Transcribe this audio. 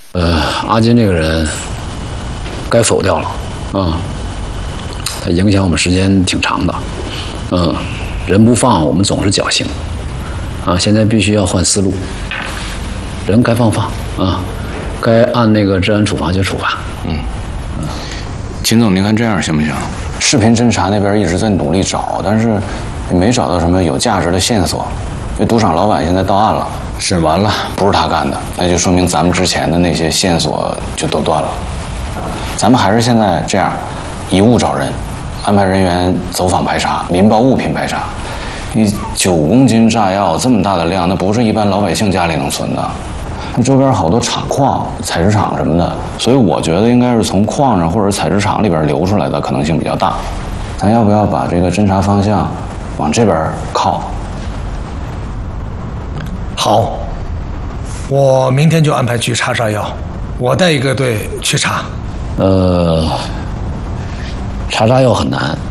阿金这个人该否掉了啊，他影响我们时间挺长的，人不放，我们总是侥幸啊，现在必须要换思路，人该放啊，该按那个治安处罚就处罚。 秦总，您看这样行不行？视频侦查那边一直在努力找，但是也没找到什么有价值的线索。这赌场老板现在到案了，审完了，不是他干的，那就说明咱们之前的那些线索就都断了。咱们还是现在这样，以物找人，安排人员走访排查，民报物品排查。你9公斤炸药这么大的量，那不是一般老百姓家里能存的。那周边好多厂矿、采石场什么的，所以我觉得应该是从矿上或者采石场里边流出来的可能性比较大。咱要不要把这个侦查方向往这边靠？ 好，我明天就安排去查炸药，我带一个队去查。 查炸药很难。